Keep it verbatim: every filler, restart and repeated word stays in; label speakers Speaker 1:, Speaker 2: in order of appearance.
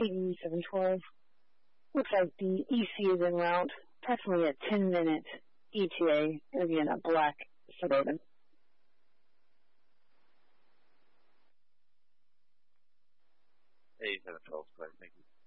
Speaker 1: eighty-seven twelve. Looks like the E C is en route. Approximately a ten-minute E T A. It'll be in a black Suburban.
Speaker 2: eighty-seven twelve, thank you.